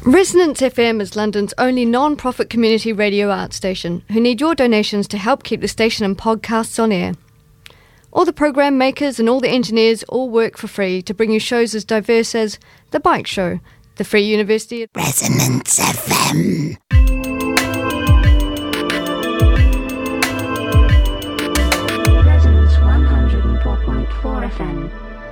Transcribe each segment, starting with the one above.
Resonance FM is London's only non-profit community radio art station who need your donations to help keep the station and podcasts on air. All the program makers and all the engineers all work for free to bring you shows as diverse as The Bike Show, The Free University... Resonance FM. Resonance 104.4 FM.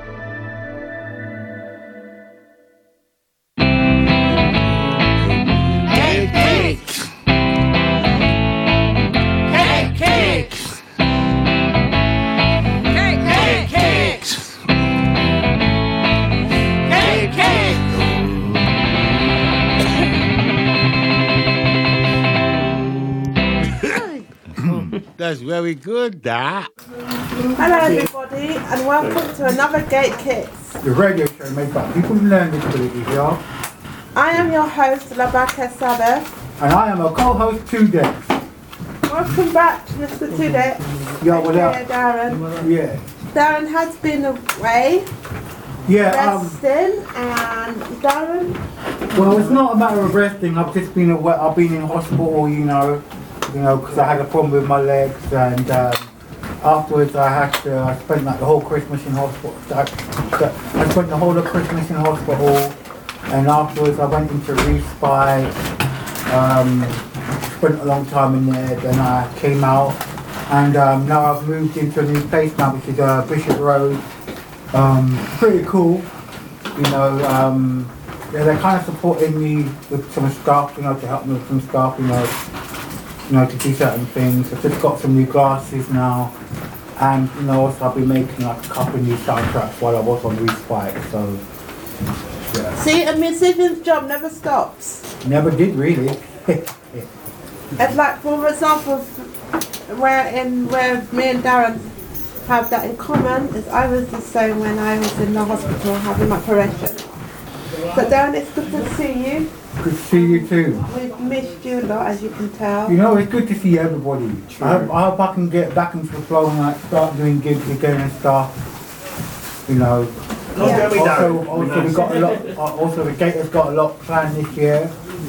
That's very good, that. Hello everybody and welcome to another Gate Kicks. The radio show made by people who learn disabilities, y'all. I am your host, Labaka Sabbath. And I am a co-host, Tudex. Welcome back to Mr. Tudex. Yeah, what up? Darren. Yeah. Darren has been away, Yeah, resting, and Darren? well, it's not a matter of resting. I've just been away. I've been in hospital, because I had a problem with my legs, and afterwards I spent like the whole Christmas in hospital. I spent the whole of Christmas in hospital, and afterwards I went into respite. Spent a long time in there. Then I came out, and now I've moved into a new place now, which is Bishop Road. Pretty cool, Yeah, they're kind of supporting me with some stuff, to help me with some stuff, to do certain things. I've just got some new glasses now, and also I've been making like a couple of new soundtracks while I was on respite. So yeah. See, a musician's job never stops. Never did really. It's like, for example, where me and Darren have that in common is I was the same when I was in the hospital having my operation. So Darren, it's good to see you. Good to see you too. We've missed you a lot, as you can tell. It's good to see everybody. I hope I can get back into the flow and start doing gigs again and stuff. Yeah. Also, we got a lot. Also, the Gators got a lot planned this year.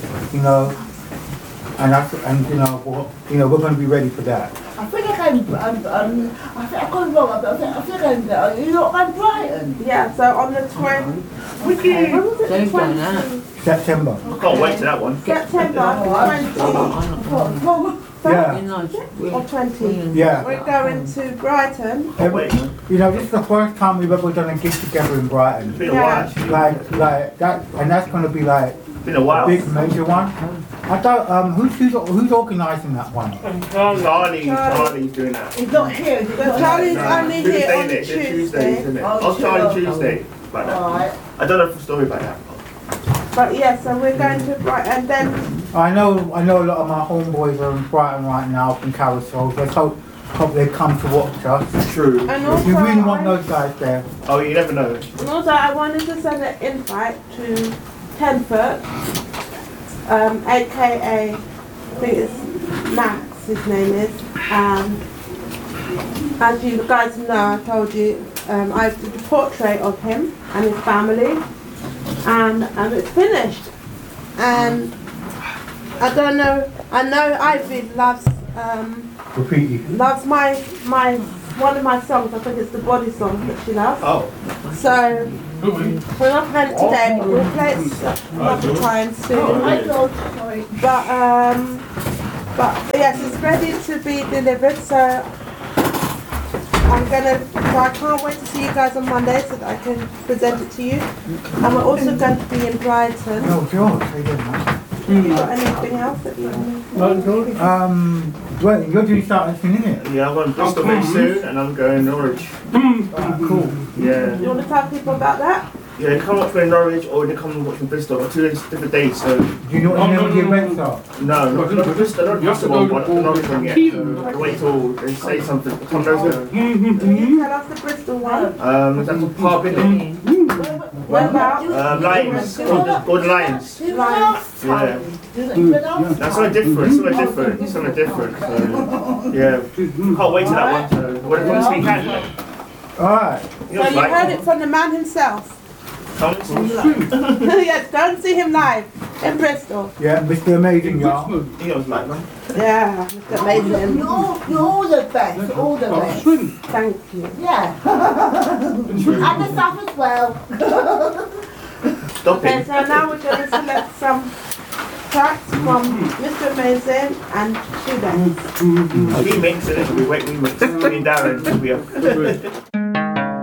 And we're going to be ready for that. I think I got it wrong. I think you're not going to Brighton. Yeah, so on the 20th, September. I can't wait to that one. September 20. Yeah. Or 20. Yeah. We're going to Brighton. This is the first time we've ever done a gig together in Brighton. It's been a while. Like that, and that's going to be like Been a while. big major one. I don't. Who's organising that one? Charlie's doing that. He's not here. But Charlie's only here on Tuesday, Tuesday. isn't it? I'll Charlie Tuesday. About that. Alright. I don't know the story about that. But yeah, so we're going to Brighton, and then I know a lot of my homeboys are in Brighton right now from Carousel. Let's hope they come to watch us. True. and also You really want those guys there. Oh, you never know. and also I wanted to send an invite to 10 Foot, aka I think it's Max, his name is. As you guys know, I told you, I did a portrait of him and his family, and it's finished. And I don't know. I know Ivy loves my one of my songs. I think it's the Body song that she loves. Oh. So we're not playing it today, but we'll play it another time soon. But yes, it's ready to be delivered. So I can't wait to see you guys on Monday so that I can present it to you. And we're also going to be in Brighton. No, George, how you doing, man? Have you got anything else that you want Well, you're doing something soon, isn't it? Yeah, I'm going to Bristol very soon, and I'm going Norwich. Cool. Yeah. You want to tell people about that? Yeah, come watch me in Norwich, or they come and watch me in Bristol. Got 2 different days, so... Do you know what the name of the events are? No, not Bristol, not Bristol one, but the Norwich one yet. So wait till they say something. Tom knows it. Can you tell us the Bristol one? That's a pub, isn't it? Whereabouts? Lions. Golden Lions. Lions. Yeah. That's something different. So, yeah. Can't wait till that one. So, when it comes to weekend. Alright. So you heard it from the man himself. Come to Yes, go and see him live. In Bristol. Yeah, Mr. Amazing, yeah. He was mad, man. Yeah, Mr. Amazing. You're all the best, all the best. Thank you. Yeah. And the stuff as well. Stop Okay, it. so now we're going to select some tracks from Mr. Amazing and Shoedancing. We mix it. We mix it. Me and Darren. We are.